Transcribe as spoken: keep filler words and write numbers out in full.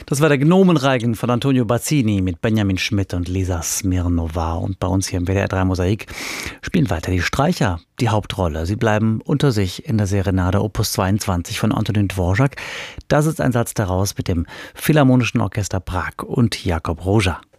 Das war der Gnomenreigen von Antonio Bazzini mit Benjamin Schmidt und Lisa Smirnova. Und bei uns hier im W D R drei Mosaik spielen weiter die Streicher die Hauptrolle. Sie bleiben unter sich in der Serenade Opus zweiundzwanzig von Antonin Dvorak. Das ist ein Satz daraus mit dem Philharmonischen Orchester Prag und Jakob Rózsa.